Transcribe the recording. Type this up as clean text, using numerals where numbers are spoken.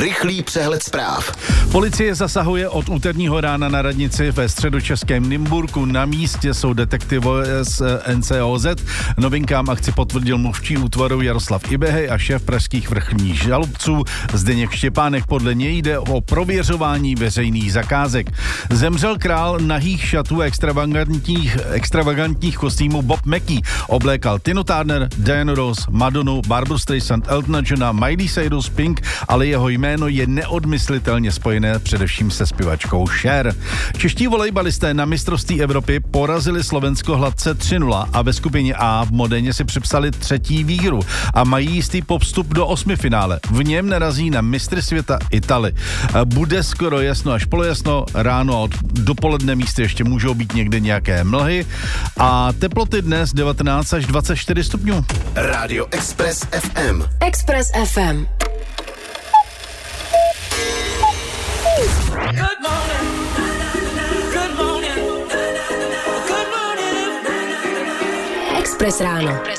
Rychlý přehled zpráv. Policie zasahuje od úterního rána na radnici ve středočeském Nymburku. Na místě jsou detektivové z NCOZ. Novinkám akci potvrdil mluvčí útvaru Jaroslav Ibehej a šéf pražských vrchních žalobců Zdeněk Štěpánek. Podle něj jde o prověřování veřejných zakázek. Zemřel král nahých šatů a extravagantních kostýmů Bob Mackie. Oblékal Tinu Turner, Diana Ross, Madonu, Barbru Streisand, Eltona Johna, Miley Cyrus, Pink, ale jeho jméno je neodmyslitelně spojené především se zpěvačkou Cher. Čeští volejbalisté na mistrovství Evropy porazili Slovensko hladce 3-0 a ve skupině A v Modeně si připsali 3. výhru a mají jistý postup do 8. finále. V něm narazí na mistry světa Italy. Bude skoro jasno až polojasno, ráno a od dopoledne místy ještě můžou být někde nějaké mlhy a teploty dnes 19 až 24 stupňů. Rádio Express FM. Express FM. Good morning. Good morning. Good morning. Express ráno.